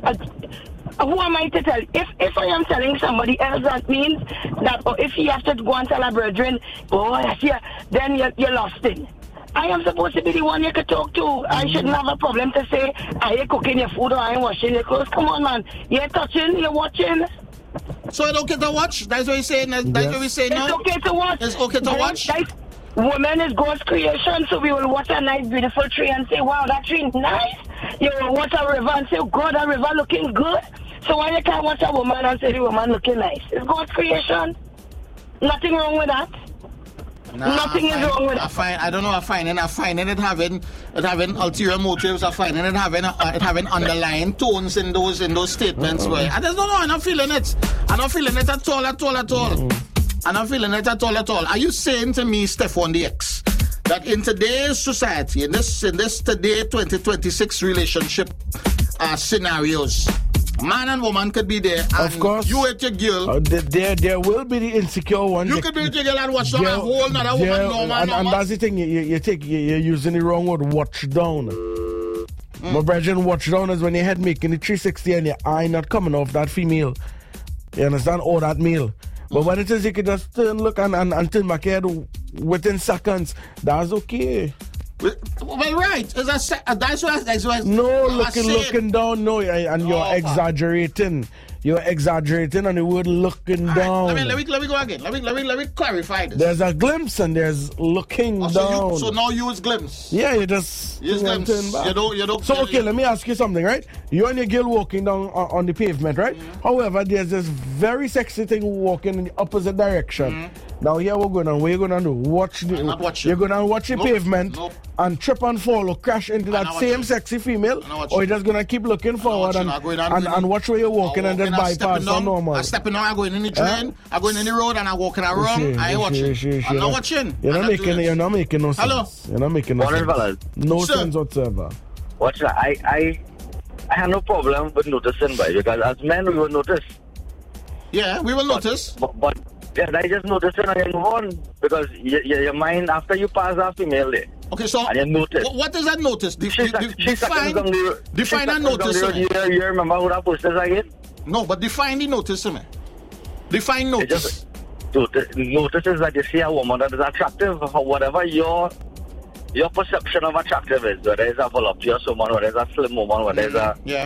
Who am I to tell? If I am telling somebody else, that means that, or if you have to go and tell a brethren, then you're lost in. I am supposed to be the one you could talk to. I shouldn't have a problem to say, I ain't cooking your food or I ain't washing your clothes. Come on, man. You're touching, you're watching. So it's okay to watch? That's what you're saying? That's what we say now? It's okay to watch. It's okay to watch? Woman is God's creation, so we will watch a nice, beautiful tree and say, wow, that tree is nice. You will watch a river and say, God, that river looking good. So why you can't watch a woman and say the woman looking nice? It's God's creation. Nothing wrong with that. Nothing is wrong with it. I don't know. I find it having ulterior motives. I find it having underlying tones in those statements. Where I just don't know. I'm not feeling it. I'm not feeling it at all. I'm not feeling it at all. Are you saying to me, Stephon the X, that in today's society, in this today 2026 relationship scenarios, man and woman could be there, and of course, you with your girl. There will be the insecure one. You could be with your girl and watch down a whole nother woman. And that's the thing. You're using the wrong word. Watch down. My brethren, watch down is when your head making the 360 and your eye not coming off that female. You understand? Or that male. But when it is, you can just turn, look, and turn back head within seconds. That's okay. Well, right. That's what no, looking down, no, and you're exaggerating. You're exaggerating on the word looking down. Let me go again. Let me clarify this. There's a glimpse and there's looking down. So now you use glimpse. Yeah, you just turn back. You don't. So okay, let me ask you something, right? You and your girl walking down on the pavement, right? Mm-hmm. However, there's this very sexy thing walking in the opposite direction. Mm-hmm. Now here we're going on. What are you gonna do? You're gonna watch the pavement and trip and fall or crash into that same sexy female, or you're just gonna keep looking forward and watch where you're walking and then bypass on normal. I'm stepping on. I'm going in the drain. I'm going in the road and I'm walking around. I ain't watching. I'm not watching. You're not making no sense. Hello. You're not making no sense. No sense whatsoever. Watch that. I have no problem with noticing, by because as men we will notice. Yeah, we will notice. But I just notice it and you move on because your mind after you pass that female there. Okay, so and you notice. What is that notice? Define that notice. You remember who that post is again? No, but define the notice to me. Define notice. Notice is that you see a woman that is attractive, or whatever your perception of attractive is, whether it's a voluptuous woman, whether it's a slim woman, whether it's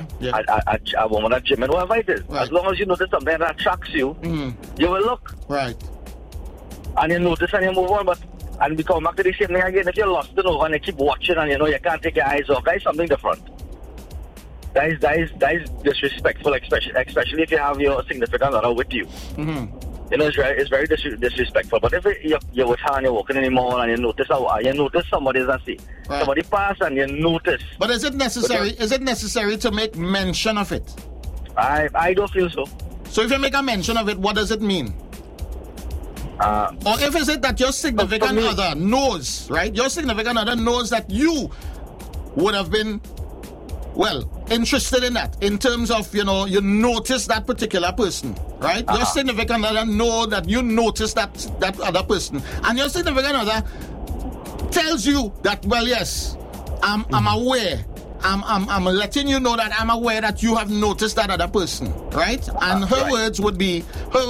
a woman at gym, and whatever it is. Right. As long as you notice something that attracts you, you will look. Right. And you notice and you move on, and we come back to the same thing again. If you're lost in over and you keep watching and you can't take your eyes off, that is something different. That is disrespectful, especially if you have your significant other with you. Mm-hmm. It's very disrespectful. But if you're with her and you're walking in the mall and you notice somebody's somebody pass and you notice. But is it necessary? Is it necessary to make mention of it? I don't feel so. So if you make a mention of it, what does it mean? Or if is it that your significant other knows, right? Your significant other knows that you would have been, interested in that, in terms of, you notice that particular person, right? Your significant other know that you notice that other person. And your significant other tells you that, yes, I'm aware. I'm letting you know that I'm aware that you have noticed that other person, right? And her words would be,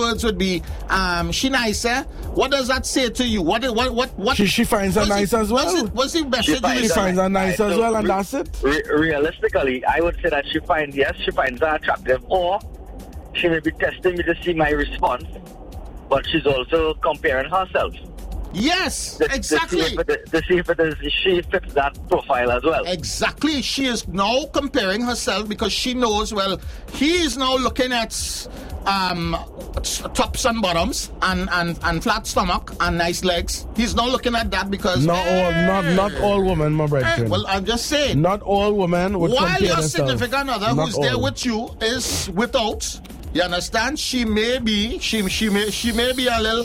she nicer. What does that say to you? What? She finds her nice as well. What's the message? She finds her nice as well, and that's it. Realistically, I would say that she finds her attractive, or she may be testing me to see my response, but she's also comparing herself. Yes, exactly. To see if she fits that profile as well. Exactly. She is now comparing herself because she knows, he is now looking at tops and bottoms and flat stomach and nice legs. He's not looking at that because not all women, my brethren. I'm just saying. Not all women would compare themselves. While your significant other who's there with you is without. You understand? She may be a little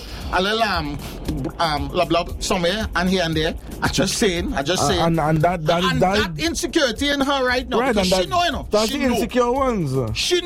blah blah somewhere and here and there. I'm just saying. And that insecurity in her right now. Right, and she know. That's the insecure ones. She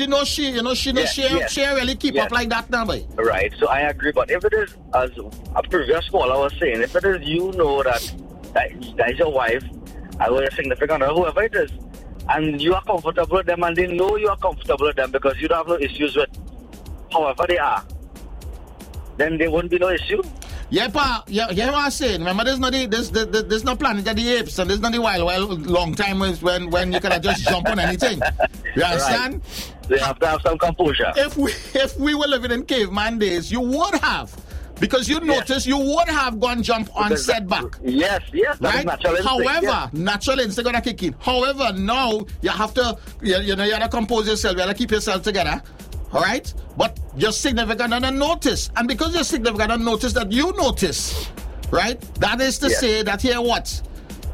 really keep up like that now, boy. Right. So I agree. But if it is, as a previous caller was saying, if it is that is your wife, I will significant or whoever it is. and you are comfortable with them, and they know you are comfortable with them because you don't have no issues with however they are, then there won't be no issue. Yeah, pa. Yeah, what I'm saying. Remember, there's no Planet of the Apes, and there's not the wild long time when you can just jump on anything. You understand? Right. They have to have some composure. If we were living in caveman days, you would have. Because you notice you would have gone jump on setback. Yes, right? Natural instinct. However, natural instinct gonna kick in. However, now you have to, you have to compose yourself. You have to keep yourself together. All right? But you're significant and notice. And because you're significant and notice that you notice, right? That is to say that here what?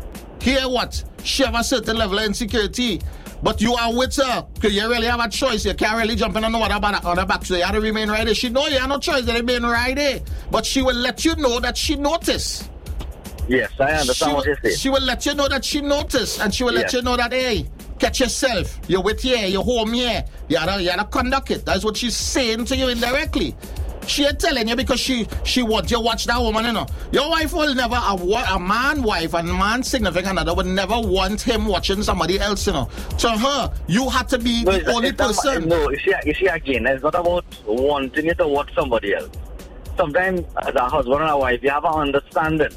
She have a certain level of insecurity. But you are with her, because you really have a choice. You can't really jump in on the water on the back, so you have to remain right there. She know you have no choice to remain right there. But she will let you know that she noticed. Yes, I understand what you're saying. She will let you know that she noticed, and she will let you know that, hey, catch yourself. You're with here, you're home here. You have to conduct it. That's what she's saying to you indirectly. She ain't telling you because she wants you watch that woman, you know. Your wife will never, a man wife and man significant other would never want him watching somebody else, you know. To her, you had to be the only person. You see, again, it's not about wanting you to watch somebody else. Sometimes, as a husband and a wife, you have an understanding.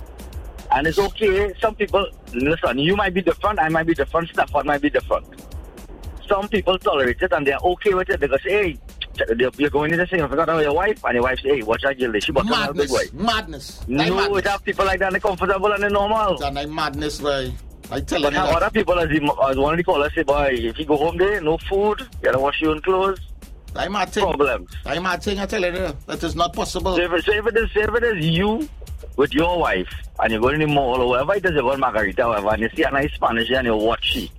And it's okay. Some people, listen, you might be different, I might be different, Stefan might be different. Some people tolerate it and they're okay with it because, hey, you're going into saying, I forgot about your wife, and your wife say, hey, watch that girl, she bought a big wife. Madness. No, we have people like that, they're comfortable and they're normal. That's like madness, boy. I tell but you other people, as one of the callers say, boy, if you go home there, no food, you gotta wash your own clothes. I'm not saying, problems. I'm not saying, I tell you, that is not possible. So if it is you with your wife, and you're going to the mall or wherever it is, you go to Margarita, whatever, and you see a nice Spanish and you watch she.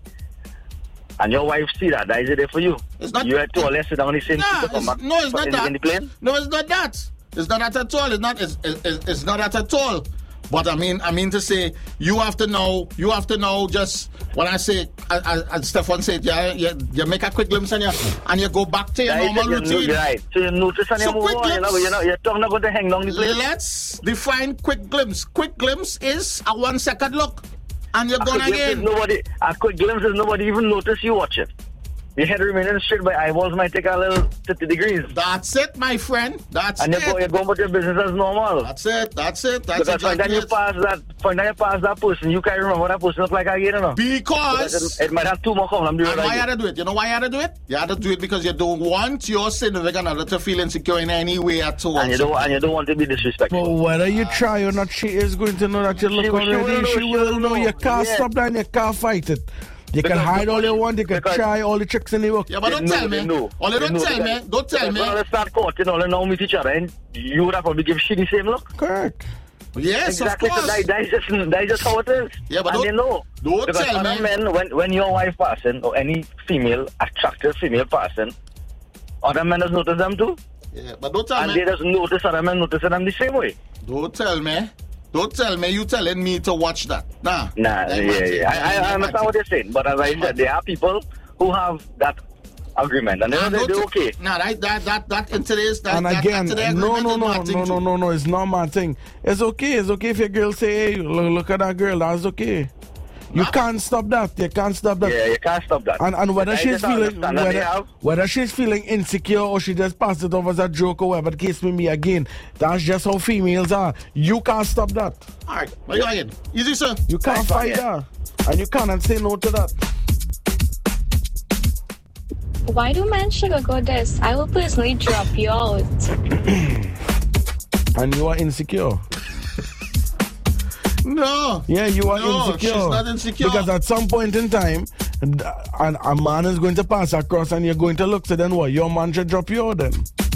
And your wife see that is it there for you? It's not. You had to let sit down on the same seat to come back. No, it's not that. In the plane? No, it's not that. It's not that at all. It's not. It's not that at all. But I mean to say, you have to know. Just when I say, as Stefan said, you make a quick glimpse and you go back to your normal routine. Right. So you notice and you move on. You're not going to hang down the plane. Let's define quick glimpse. Quick glimpse is a 1 second look. And you're gone again. A quick glimpse is nobody even notice you watch it. Your head remaining straight, but eyeballs might take a little 50 degrees. That's it, my friend. And you're going about your business as normal. That's it. That's because exactly you pass that person, you can't remember what that person look like again, you know. Because it might have two more columns. And why you had to do it? You know why you had to do it? You had to do it because you don't want your significant other to feel insecure in any way at all. And you don't want to be disrespectful. But whether you try or not, she is going to know that you look already. She will know. You can't stop that and you can't fight it. You can hide all you want, you can try all the tricks in the work. Yeah, but don't tell me. Don't tell me. When they start courting, all they know meet each other, and you would have probably give she the same look. Correct. Yes, exactly. Of course. So that is just how it is. Yeah, but and you know. Don't because tell other me. Men, when your wife passing, or any female, attractive female passing, other men just notice them too. Yeah, but don't tell me. And they just notice other men noticing them the same way. Don't tell me you telling me to watch that. Nah. Yeah. I understand what you're saying, but as I said, there are people who have that agreement, and they're okay. Nah, that in today's that. And again, no, it's not my thing. It's okay if your girl say, hey, look at that girl, that's okay. You can't stop that. You can't stop that. Yeah, you can't stop that. And whether she's feeling insecure or she just passed it off as a joke or whatever the case may be, again, that's just how females are. You can't stop that. All right, where you again? Easy, sir. You can't fight that, and you cannot say no to that. Why do men sugarcoat this? I will personally drop you out. And you are insecure. No. Yeah, you are insecure. She's not insecure. Because at some point in time, a man is going to pass across and you're going to look, so then what? Your man should drop you out then.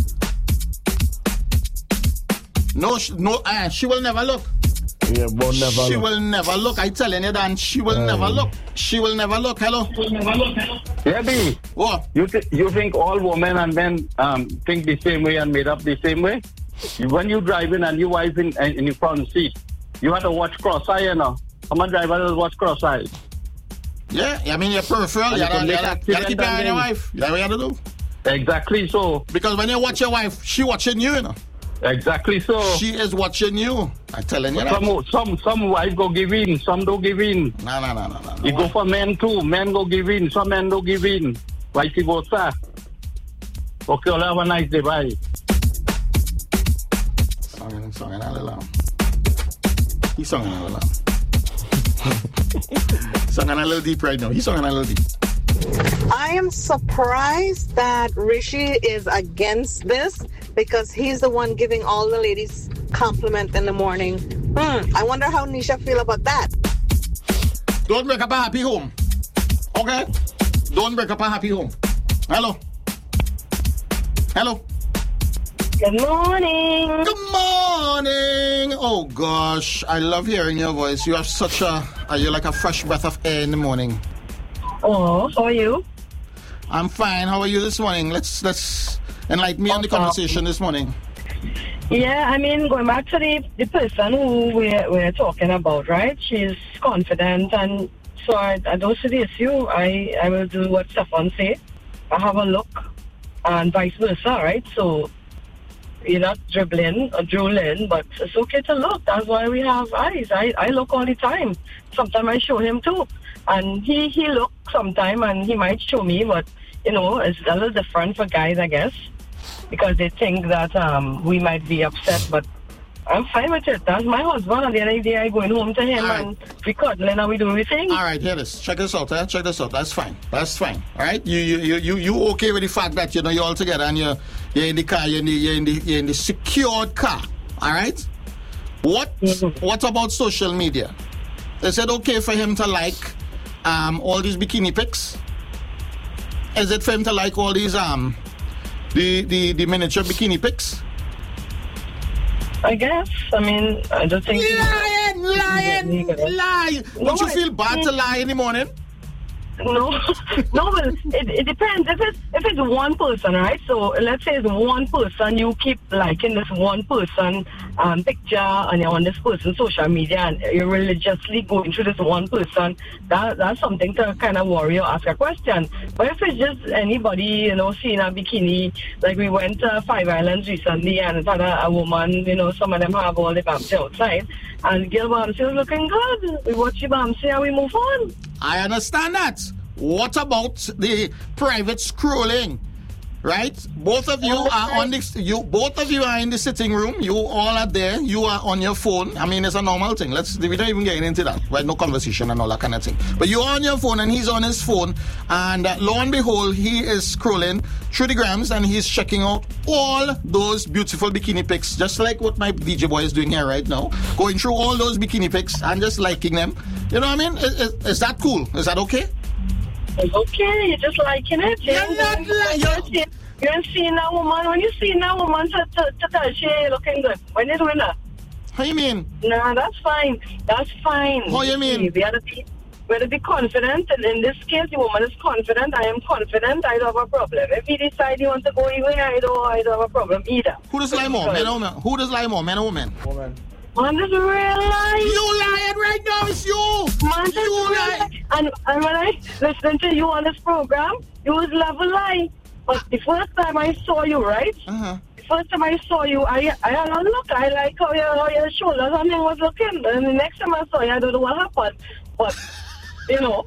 No, she will never look. Yeah, but never She will never look. I telling you that she will never look. She will never look. Hello? Yeah, B. What? You think all women and men think the same way and made up the same way? When you driving and your wife in the front seat, you have to watch cross-eye, you know. Come on, driver, just watch cross-eye. Yeah, I mean, you're peripheral. You gotta keep an eye on your wife. That's what you have to do. Exactly so. Because when you watch your wife, she watching you, you know. Exactly so. She is watching you. I'm telling you that. Some wife go give in, some don't give in. No. You go for men too. Men go give in, some men don't give in. Vice versa. Okay, I'll have a nice day. Bye. Songing a little. He's songing a little. Songing a little deep right now. He's songing a little deep. I am surprised that Rishi is against this because he's the one giving all the ladies compliment in the morning. I wonder how Nisha feel about that. Don't break up a happy home. Okay? Don't break up a happy home. Hello? Good morning. Good morning. Oh gosh, I love hearing your voice. You have such you're like a fresh breath of air in the morning. Oh, how are you? I'm fine. How are you this morning? Let's enlighten me on the conversation this morning. Yeah, I mean, going back to the person who we're talking about, right? She's confident, and so I don't see the issue. I will do what Stefan say. I have a look, and vice versa, right? So you're not dribbling or drooling, but it's okay to look. That's why we have eyes. I look all the time. Sometimes I show him too. And he looks sometimes, and he might show me, but, you know, it's a little different for guys, I guess, because they think that we might be upset, but I'm fine with it. That's my husband. At the end of the day, I going home to him and we cuddling and we do everything. All right, hear this. Check this out. Check this out. That's fine. All right. You okay with the fact that you're all together and you're in the car. You're in the secured car. All right. What about social media? Is it okay for him to like all these bikini pics? Is it for him to like all these the miniature bikini pics? I guess. I mean, I don't think... Lie! Don't you feel bad to lie in the morning? No, but it depends. If it's one person, right? So let's say it's one person, you keep liking this one person picture, and you're on this person's social media, and you're religiously going through this one person. That's something to kind of worry or ask a question. But if it's just anybody, you know, seeing a bikini, like we went to Five Islands recently, and it had a woman, you know, some of them have all the Bamsi outside, and Gil Bamsi was looking good. We watch the Bamsi and we move on. I understand that. What about the private scrolling? Right? Both of you are on the both of you are in the sitting room. You all are there. You are on your phone. I mean, it's a normal thing. We don't even get into that. Right? No conversation and all that kind of thing. But you're on your phone and he's on his phone, and lo and behold, he is scrolling through the grams and he's checking out all those beautiful bikini pics, just like what my DJ boy is doing here right now, going through all those bikini pics and just liking them. You know what I mean? Is that cool? Is that okay? It's okay, you're just liking it. You're not lying. You're seeing a woman. When you see a woman to tell she looking good. When you're doing that. How you mean? Nah, that's fine. That's fine. How you mean? We have to be confident, and in this case, the woman is confident. I am confident. I don't have a problem. If he decides he wants to go away, I don't have a problem either. Who does lie more, men or women? Who does lie more, men or women? Woman. Man, this is real lie. You lying right now, it's you. Man, you lying. And when I listened to you on this program, you was level lie. But the first time I saw you, right? Uh-huh. The first time I saw you, I had a look. I like how your shoulders and thing was looking. And the next time I saw you, I don't know what happened. But, you know,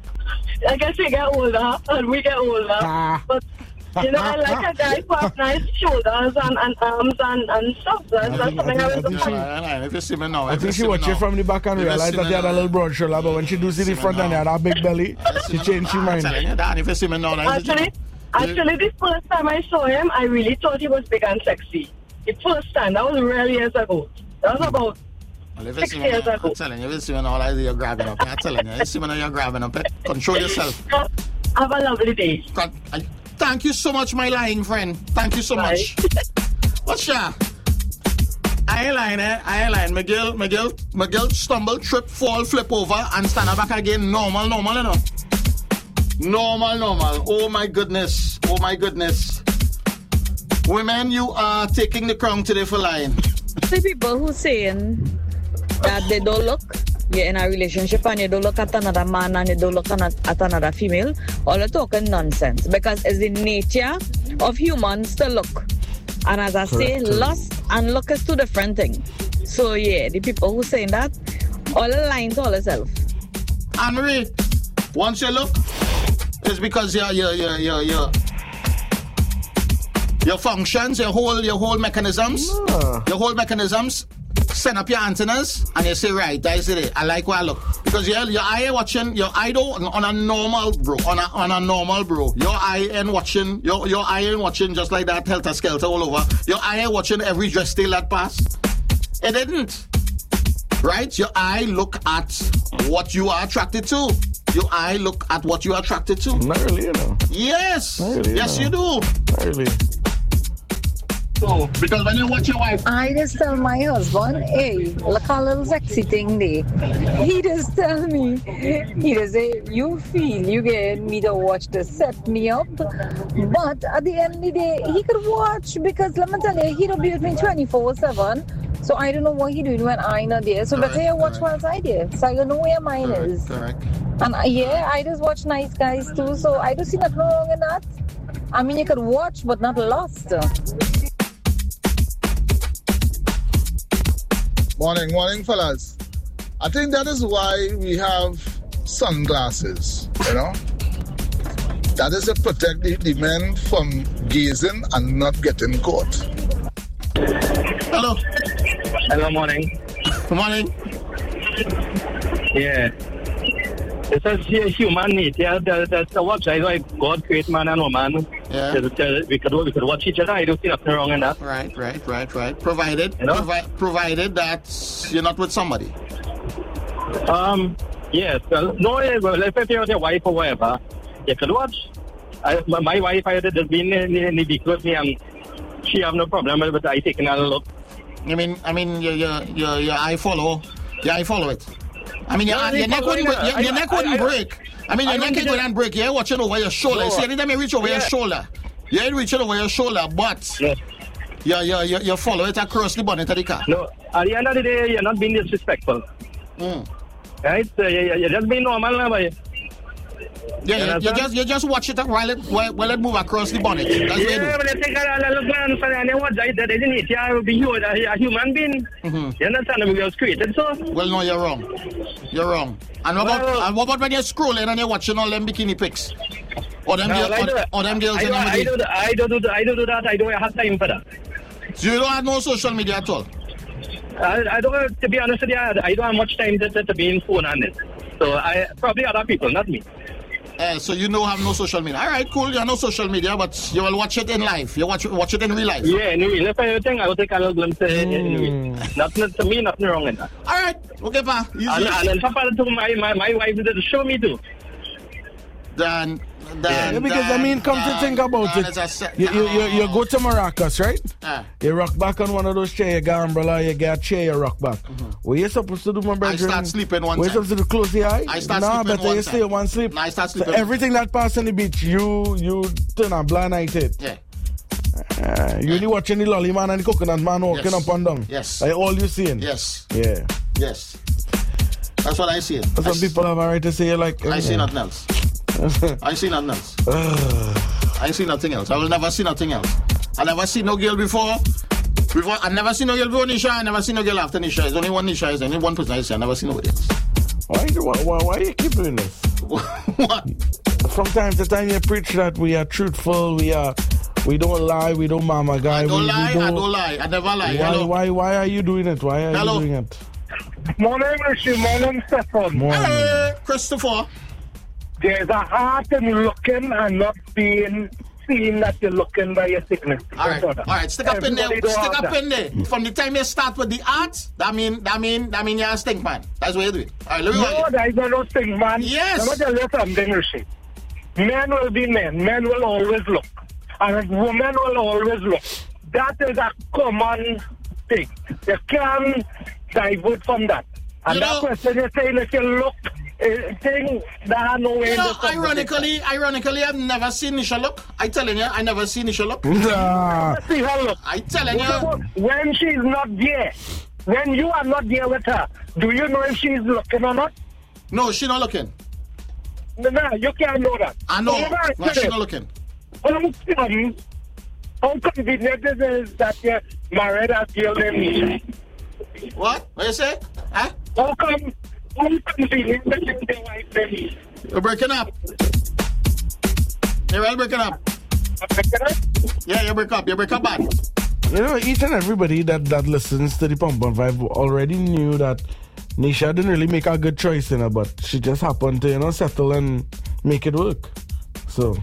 I guess we get older and we get older. But, you know, I like a guy who has nice shoulders and arms and stuff. That's something I was looking. If you see me now, I think she watched it from the back and realized that she had a little broad shoulder, but when she do see the front and had a big belly, she changed her mind. If you see me now, Actually, the first time I saw him, I really thought he was big and sexy. The first time, that was really years ago. That was about 6 years ago. I'm telling you, if you see me now, you're grabbing up. I'm telling you, you see me now, you're grabbing up. Control yourself. Have a lovely day. Thank you so much, my lying friend. Thank you so much. What's that? I ain't lying. Miguel stumble, trip, fall, flip over, and stand back again. Normal, you know. Normal. Oh my goodness. Women, you are taking the crown today for lying. The people who saying that they don't look, you're in a relationship and you don't look at another man and you don't look at another female, all are talking nonsense, because it's the nature of humans to look. And as I say, lust and look is two different things. So yeah, the people who saying that, all the lines all herself. Anne-Marie, once you look, it's because your functions, your whole mechanisms, send up your antennas and you say, right, that's it. I like what I look. Because your eye watching, your eye don't on a normal bro. Your eye ain't watching just like that helter skelter all over. Your eye ain't watching every dress tail that pass. It didn't. Right? Your eye look at what you are attracted to. Your eye look at what you are attracted to. Not really, you know. Yes. Really, yes, you do. Not really. So, because when you watch your wife... I just tell my husband, hey, look a little sexy thing there. He just tell me, he just say, you feel you get me to watch to set me up. But at the end of the day, he could watch because, let me tell you, he don't be with me 24/7. So I don't know what he doing when I not there. So better you watch while I there. So I don't know where mine is. Correct. And yeah, I just watch nice guys too. So I don't see nothing wrong in that. I mean, you could watch, but not lost. Morning, fellas. I think that is why we have sunglasses, you know? That is to protect the men from gazing and not getting caught. Hello. Hello, morning. Good morning. Yeah. This is human nature. That's what I like. God create man and woman. Yeah. We could watch each other. I don't see nothing wrong in that. Right. Provided, you know? provided that you're not with somebody. Yes. No, if you're with your wife or whatever, you could watch. My wife, I had just been in the vehicle with me, and she have no problem with I taking a look. I mean, your eye follow. Your eye follow it. I mean, your neck wouldn't break. I mean, your neck wouldn't break. You're watching over your shoulder. See, anytime you reach over your shoulder, you ain't reaching over your shoulder, but you follow it across the bonnet of the car. No, at the end of the day, you're not being disrespectful. Right? So you're just being normal now, but yeah, you just watch it while it move across the bonnet. That's what you do. But you take a little glance and you watch that isn't it? You be a human being. You understand? We was created so. Well, no, you're wrong. You're wrong. And what about when you're scrolling and you're watching all them bikini pics? Or them girls in the I don't do that. I don't have time for that. So you don't have no social media at all? I don't. To be honest with you, I don't have much time to be in phone on it. So I probably other people, not me. So you don't have no social media. All right, cool. You have no social media, but you will watch it in life. You watch it in real life. Yeah, in real life, everything. I will take a little glimpse in real. Nothing to me, nothing wrong in that. All right, okay, pa. And then some part of my wife did show me too. Then because I mean, come to think about it, you go to Maracas, right? You rock back on one of those chairs, you got umbrella, you get a chair, you rock back. What you supposed to do, my brother? I start sleeping one time. What you supposed to do, close the eye? I start sleeping one time. Better you stay one sleep. No, I start sleeping. So everything that pass on the beach, you turn a blind eye to it. Yeah. You only watching the lolly man and the coconut man walking up and down. Yes. Like all you seeing. Yes. Yeah. Yes. That's what I see. Some people have a right to say like... I see nothing else. I see nothing else. I see nothing else. I will never see nothing else. I never see no girl before. I never see no girl before Nisha. I never see no girl after Nisha. There's only one Nisha. There's only one person I see. I never see nobody else. Why you keep doing this? What? From time to time you preach that we are truthful. We don't lie. We don't mama guy. I don't lie. I never lie. Why are you doing it? Why are you doing it? Morning, Rishi. Morning, Stefan. Hey, Christopher. There's a heart in looking and not being seen that you're looking by your sickness. All right. Stick up in there. From the time you start with the art, that mean you're a stink man. That's what you do. All right, let me No, there's no stink man. Yes. Let me tell you something, Rishi. Men will be men. Men will always look. And women will always look. That is a common thing. You can't divert from that. And that question you're saying, if you look, thing that I know. Ironically, I've never seen Nisha look. I telling you, I never seen Nisha look. See her look. I telling you. When she's not there, when you are not there with her, do you know if she's looking or not? No, she's not looking. No, you can't know that. I know. Why she's not looking? how convenient it is that you're married a girl named Nisha? What? What you say? Huh? How convenient that you're the wife named Nisha? You're breaking up. You're all breaking up. Yeah, you break up bad. You know, each and everybody that listens to the Pump and Vibe already knew that Nisha didn't really make a good choice, you know, but she just happened to, you know, settle and make it work. So.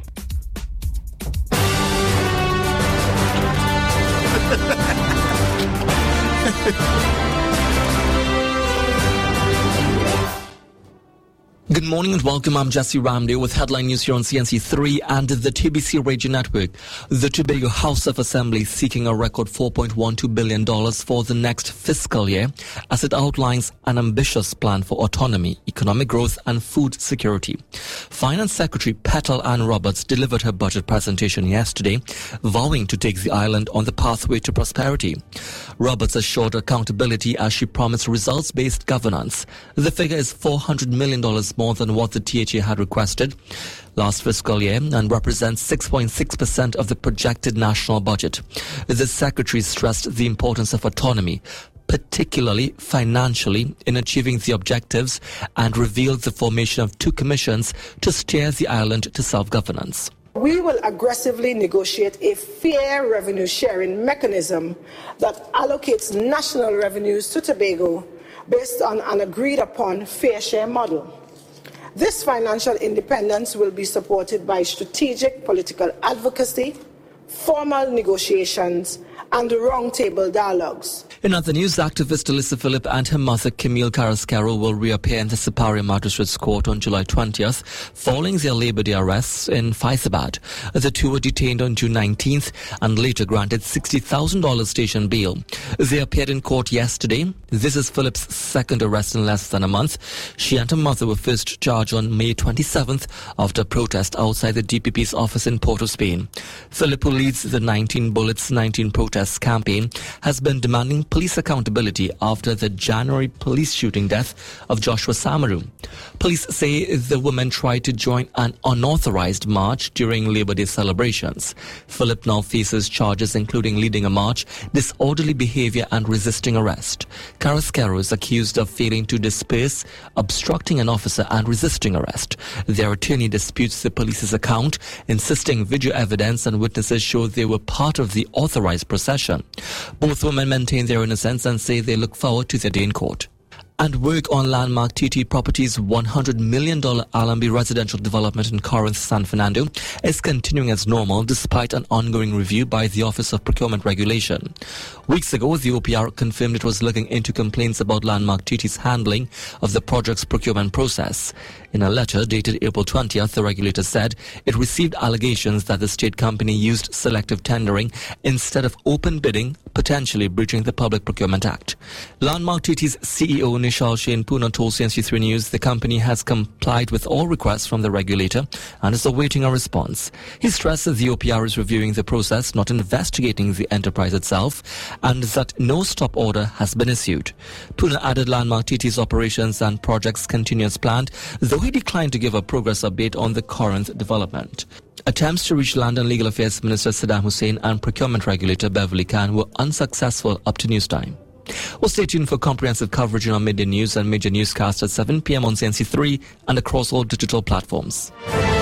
Good morning and welcome. I'm Jesse Ramdale with headline news here on CNC3 and the TBC Radio Network. The Tobago House of Assembly is seeking a record $4.12 billion for the next fiscal year as it outlines an ambitious plan for autonomy, economic growth and food security. Finance Secretary Petal Ann Roberts delivered her budget presentation yesterday, vowing to take the island on the pathway to prosperity. Roberts assured accountability as she promised results-based governance. The figure is $400 million more than what the THA had requested last fiscal year and represents 6.6% of the projected national budget. The secretary stressed the importance of autonomy, particularly financially, in achieving the objectives and revealed the formation of 2 commissions to steer the island to self-governance. We will aggressively negotiate a fair revenue sharing mechanism that allocates national revenues to Tobago based on an agreed upon fair share model. This financial independence will be supported by strategic political advocacy, formal negotiations, and roundtable dialogues. In other news, activist Alyssa Phillip and her mother Camille Carrasquero will reappear in the Siparia Magistrates Court on July 20th, following their Labor Day arrests in Faizabad. The two were detained on June 19th and later granted $60,000 station bail. They appeared in court yesterday. This is Phillip's second arrest in less than a month. She and her mother were first charged on May 27th after a protest outside the DPP's office in Port of Spain. Phillip, who leads the 19 Bullets, 19 Protests campaign, has been demanding police accountability after the January police shooting death of Joshua Samaru. Police say the woman tried to join an unauthorized march during Labor Day celebrations. Phillip now faces charges including leading a march, disorderly behavior and resisting arrest. Carrasquero is accused of failing to disperse, obstructing an officer and resisting arrest. Their attorney disputes the police's account, insisting video evidence and witnesses show they were part of the authorized procession. Both women maintain their innocence and say they look forward to their day in court. And work on Landmark TT Properties' $100 million Allenby residential development in Corinth, San Fernando is continuing as normal despite an ongoing review by the Office of Procurement Regulation. Weeks ago, the OPR confirmed it was looking into complaints about Landmark TT's handling of the project's procurement process. In a letter dated April 20th, the regulator said it received allegations that the state company used selective tendering instead of open bidding, potentially breaching the Public Procurement Act. Landmark TT's CEO Nishal Shane Puna told CNC3 News the company has complied with all requests from the regulator and is awaiting a response. He stressed that the OPR is reviewing the process, not investigating the enterprise itself, and that no stop order has been issued. Puna added Landmark TT's operations and projects continue as planned, though he declined to give a progress update on the Corinth development. Attempts to reach Land and Legal Affairs Minister Saddam Hussein and Procurement Regulator Beverly Khan were unsuccessful up to news time. Well, stay tuned for comprehensive coverage in our midday news and major newscast at 7 p.m. on CNC3 and across all digital platforms.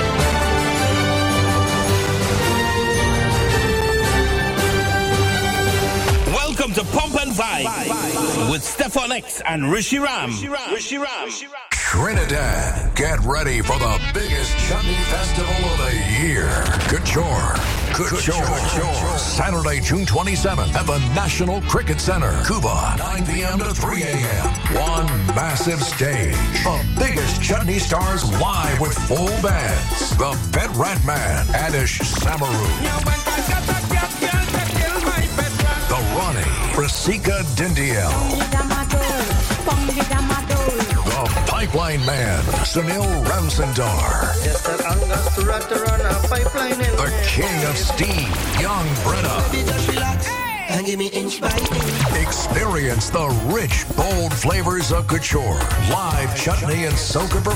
Welcome to Pump and Vibe with Stefan X and Rishi Ram. Trinidad, get ready for the biggest chutney festival of the year. Couture. Saturday, June 27th at the National Cricket Center, Cuba, 9 p.m. to 3 a.m. One massive stage. The biggest chutney stars live with full bands. The Pet Rat Man, Adish Samaru. The Ronnie, Rasika Dindiel. The Pipeline Man, Sunil Ramsandar. The King of Steam, Young Brenna. Experience the rich, bold flavors of couture. Live chutney and soca performance.